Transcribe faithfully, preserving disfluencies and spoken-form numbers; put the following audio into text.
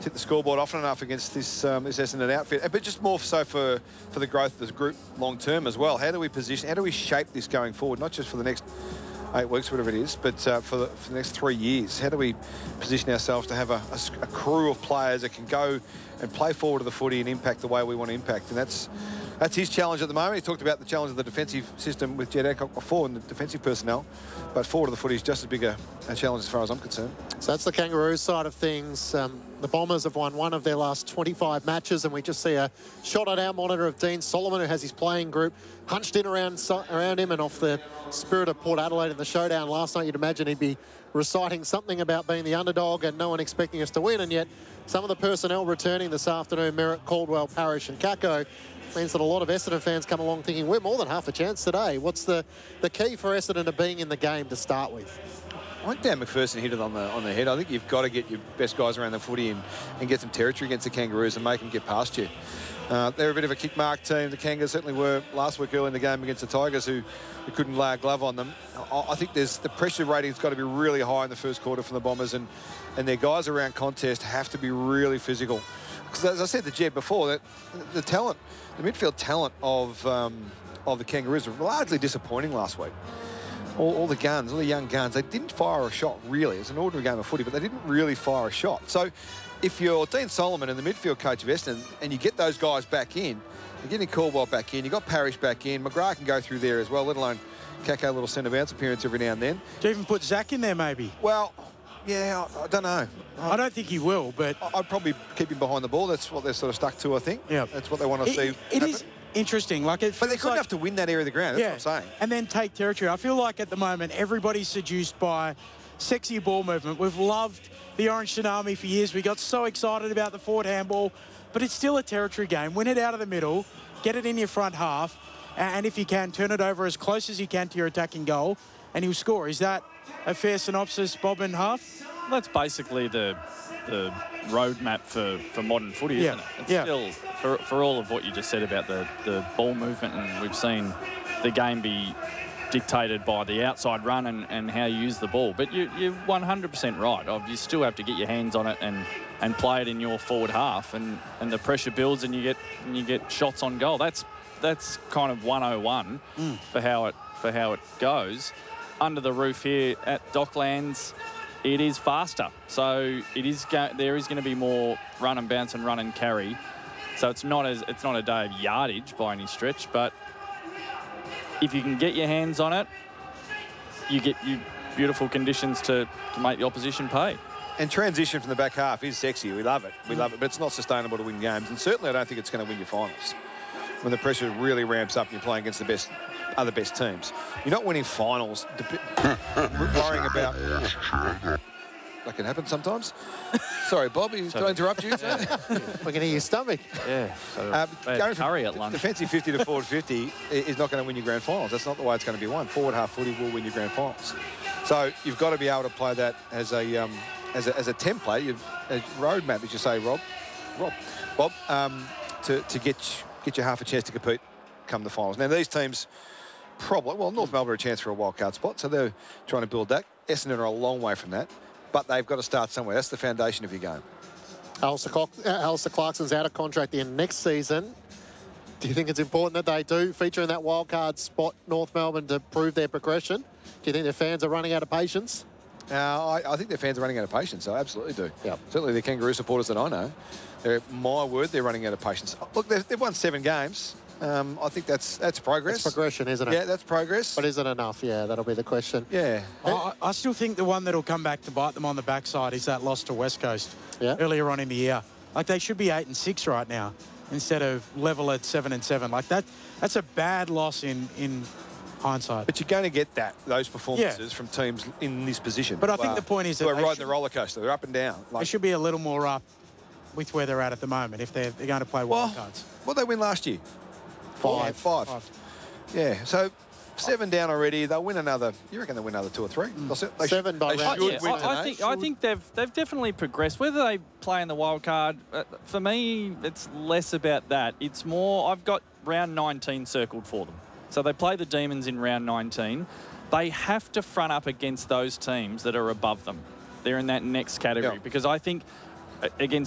hit the scoreboard often enough against this um, this Essendon outfit, but just more so for, for the growth of the group long term as well. How do we position, how do we shape this going forward, not just for the next eight weeks, whatever it is, but uh, for, the, for the next three years? How do we position ourselves to have a, a, a crew of players that can go and play forward of the footy and impact the way we want to impact? And that's that's his challenge at the moment. He talked about the challenge of the defensive system with Jed Adcock before and the defensive personnel, but forward of the footy is just as big a, a challenge as far as I'm concerned. So that's the Kangaroos side of things. Um, the Bombers have won one of their last twenty-five matches, and we just see a shot on our monitor of Dean Solomon, who has his playing group hunched in around around him, and off the spirit of Port Adelaide in the showdown last night, you'd imagine he'd be reciting something about being the underdog and no one expecting us to win, and yet some of the personnel returning this afternoon, Merritt, Caldwell, Parrish and Kako, means that a lot of Essendon fans come along thinking we're more than half a chance today. What's the, the key for Essendon to being in the game to start with? I think Dan McPherson hit it on the on the head. I think you've got to get your best guys around the footy and, and get some territory against the Kangaroos and make them get past you. Uh, they're a bit of a kick mark team. The Kangas certainly were last week early in the game against the Tigers, who, who couldn't lay a glove on them. I, I think there's the pressure rating's got to be really high in the first quarter from the Bombers, and, and their guys around contest have to be really physical. Because as I said to Jed before, that the talent, the midfield talent of um, of the Kangaroos were largely disappointing last week. All, all the guns, all the young guns, they didn't fire a shot, really. It's an ordinary game of footy, but they didn't really fire a shot. So if you're Dean Solomon and the midfield coach of Essendon and you get those guys back in, you're getting Caldwell back in, you've got Parrish back in, McGrath can go through there as well, let alone Kako, a little centre bounce appearance every now and then. Do you even put Zach in there, maybe? Well, yeah, I, I don't know. I don't think he will, but I'd probably keep him behind the ball. That's what they're sort of stuck to, I think. Yeah. That's what they want to it, see It happen. is interesting. Like it but they couldn't like, have to win that area of the ground. That's yeah, what I'm saying. And then take territory. I feel like at the moment everybody's seduced by sexy ball movement. We've loved the Orange Tsunami for years. We got so excited about the forward handball, but it's still a territory game. Win it out of the middle, get it in your front half, and if you can, turn it over as close as you can to your attacking goal, and he'll score. Is that a fair synopsis, Bob and Huff? That's basically the the roadmap for, for modern footy, yeah. isn't it? It's yeah. still, for, for all of what you just said about the, the ball movement, and we've seen the game be dictated by the outside run and, and how you use the ball. But you, you're one hundred percent right. You still have to get your hands on it and, and play it in your forward half, and, and the pressure builds and you get and you get shots on goal. That's that's kind of one oh one mm. for how it for how it goes. Under the roof here at Docklands, it is faster, so it is go there is going to be more run and bounce and run and carry. So it's not as it's not a day of yardage by any stretch, but if you can get your hands on it, you get you beautiful conditions to, to make the opposition pay. And transition from the back half is sexy. We love it. We love it, but it's not sustainable to win games. And certainly I don't think it's going to win your finals. When the pressure really ramps up and you're playing against the best, other best teams. You're not winning finals worrying about... That can happen sometimes. Sorry, Bob, did I interrupt you? We're going to hear your stomach. Yeah. So uh, going curry at lunch. Defensive fifty to forward fifty is not going to win your grand finals. That's not the way it's going to be won. Forward half footy will win your grand finals. So you've got to be able to play that as a um, as a, as a template, you, a roadmap, as you say, Rob, Rob, Bob, um, to to get get you half a chance to compete come the finals. Now these teams probably well North Melbourne are a chance for a wild card spot, so they're trying to build that. Essendon are a long way from that. But they've got to start somewhere. That's the foundation of your game. Alistair, Clark, uh, Alistair Clarkson's out of contract in next season. Do you think it's important that they do feature in that wildcard spot, North Melbourne, to prove their progression? Do you think their fans are running out of patience? Uh, I, I think their fans are running out of patience. I absolutely do. Yep. Certainly the Kangaroo supporters that I know. They're, my word, they're running out of patience. Look, they've, they've won seven games. Um, I think that's that's progress. That's progression, isn't it? Yeah, that's progress. But is it enough? Yeah, that'll be the question. Yeah. I, I still think the one that'll come back to bite them on the backside is that loss to West Coast yeah. earlier on in the year. Like, they should be eight and six right now instead of level at seven and seven. Like, that that's a bad loss in in hindsight. But you're going to get that those performances yeah. from teams in this position. But I think the point is that they're they riding should, the roller coaster. They're up and down. Like, they should be a little more up with where they're at at the moment if they're, they're going to play well, wild cards. What did they win last year? Five. Yeah, five. Five. Yeah, so seven down already. They'll win another. You reckon they'll win another two or three? Mm. They Seven should, by they round. should Yeah, win I, I today. think I think they've they've definitely progressed. Whether they play in the wild card, uh, for me, it's less about that. It's more I've got round nineteen circled for them. So they play the Demons in round nineteen. They have to front up against those teams that are above them. They're in that next category Yep. because I think against